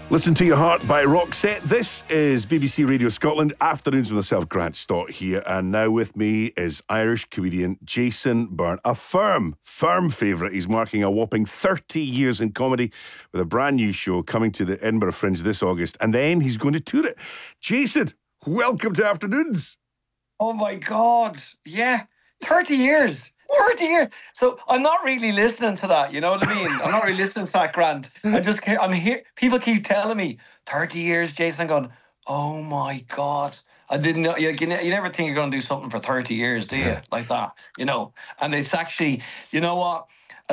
Listen to Your Heart by Roxette. This is BBC Radio Scotland. Afternoons with myself, Grant Stott here. And now with me is Irish comedian Jason Byrne. A firm favourite. He's marking a whopping 30 years in comedy with a brand new show coming to the Edinburgh Fringe this August. And then he's going to tour it. Jason, welcome to Afternoons. Oh my God. Yeah. 30 years. 30 years. So I'm not really listening to that, you know what I mean? I'm not really listening to that, Grant. I'm here. People keep telling me 30 years, Jason. I'm going, oh my God. I didn't know. You never think you're going to do something for 30 years, do you? Like that, you know? And it's actually, you know what?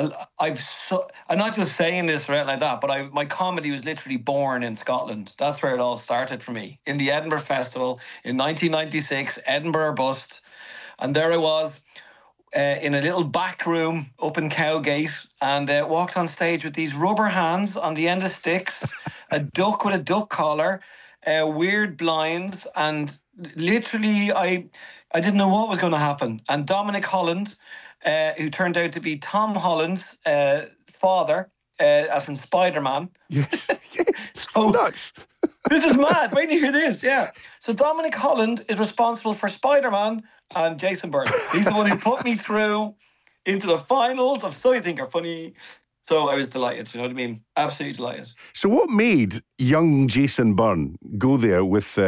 I'm not just saying this right like that, but my comedy was literally born in Scotland. That's where it all started for me. In the Edinburgh Festival in 1996, Edinburgh Bust. And there I was. In a little back room up in Cowgate, and walked on stage with these rubber hands on the end of sticks, a duck with a duck collar, weird blinds, and literally I didn't know what was going to happen. And Dominic Holland, who turned out to be Tom Holland's father, as in Spider-Man. Yes, So nuts. This is mad. Wait till you hear this, yeah. So Dominic Holland is responsible for Spider-Man and Jason Byrne. He's the one who put me through into the finals of So You Think You're Funny. So I was delighted, you know what I mean? Absolutely delighted. So what made young Jason Byrne go there with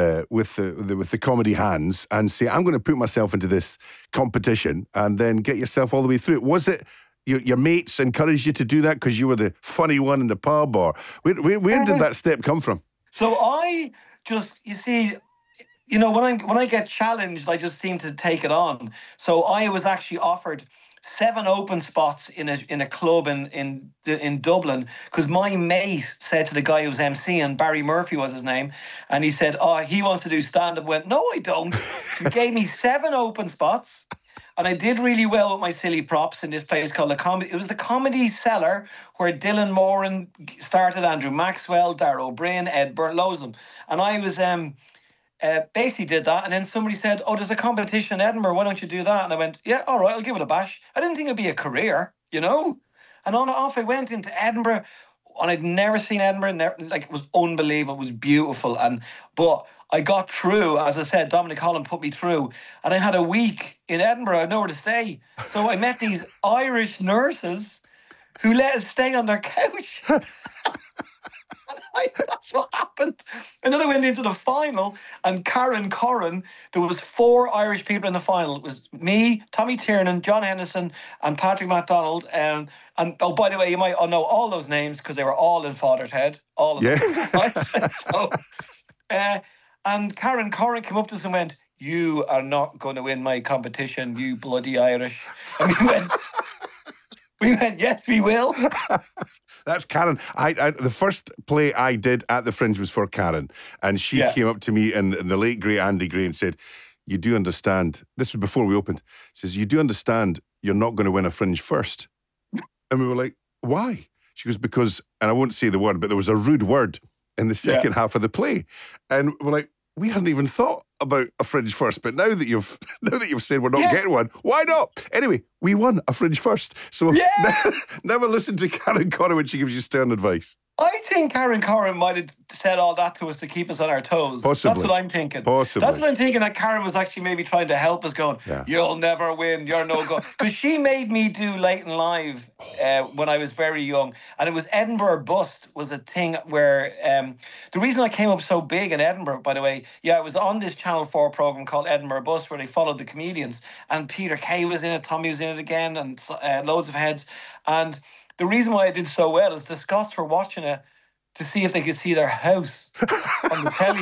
the comedy hands and say, I'm going to put myself into this competition and then get yourself all the way through it? Was it your mates encouraged you to do that because you were the funny one in the pub, or where did that step come from? So I just, you see, you know, when I get challenged, I just seem to take it on. So I was actually offered 7 open spots in a club in Dublin, because my mate said to the guy who was emceeing, Barry Murphy was his name, and he said, oh, he wants to do stand-up. Went, no, I don't. He gave me 7 open spots. And I did really well with my silly props in this place called It was the Comedy Cellar, where Dylan Moran started, Andrew Maxwell, Darragh O'Brien, Ed Byrne, loads of them. And I was basically did that. And then somebody said, oh, there's a competition in Edinburgh. Why don't you do that? And I went, yeah, all right, I'll give it a bash. I didn't think it'd be a career, you know? And off I went into Edinburgh. And I'd never seen Edinburgh. It was unbelievable. It was beautiful. But I got through. As I said, Dominic Holland put me through. And I had a week in Edinburgh. I had nowhere to stay. So I met these Irish nurses who let us stay on their couch. That's what happened. And then I went into the final, and Karen Corran, there was 4 Irish people in the final. It was me, Tommy Tiernan, John Hennison, and Patrick MacDonald. And oh, by the way, you might know all those names because they were all in Father's Head. All of them. Right? So, and Karen Corran came up to us and went, you are not going to win my competition, you bloody Irish. And we went, yes, we will. That's Karen. The first play I did at the Fringe was for Karen, and she came up to me and the late great Andy Gray and said, you do understand, this was before we opened, she says, you do understand you're not going to win a Fringe first. And we were like, why? She goes, because, and I won't say the word, but there was a rude word in the second half of the play. And we're like, we hadn't even thought about a Fringe first, but now that you've said we're not getting one, why not? Anyway, we won a Fringe first. So never listen to Karen Corran when she gives you stern advice. I think Karen Corran might have said all that to us to keep us on our toes. Possibly. That's what I'm thinking. Possibly. That's what I'm thinking, that Karen was actually maybe trying to help us, going, you'll never win, you're no good. Because she made me do Late and Live when I was very young. And it was Edinburgh Bust was a thing where, the reason I came up so big in Edinburgh, by the way, it was on this Channel 4 programme called Edinburgh Bust, where they followed the comedians. And Peter Kay was in it, Tommy was in it again, and loads of heads. And the reason why I did so well is the Scots were watching it to see if they could see their house on the telly.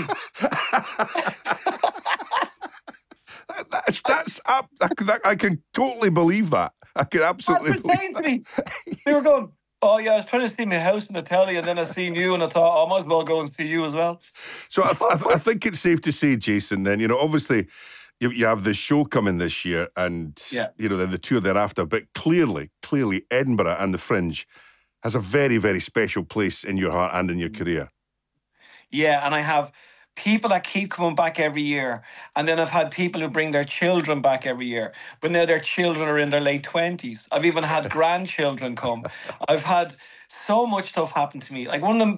That's up. I can totally believe that. I can absolutely believe that. They were going, oh yeah, I was trying to see my house on the telly, and then I seen you, and I thought, I might as well go and see you as well. So I think it's safe to say, Jason, then, you know, obviously you have the show coming this year, and you know, then the tour thereafter, but clearly Edinburgh and the Fringe has a very, very special place in your heart and in your career. Yeah, and I have people that keep coming back every year. And then I've had people who bring their children back every year. But now their children are in their late 20s. I've even had grandchildren come. I've had so much stuff happen to me. Like one of the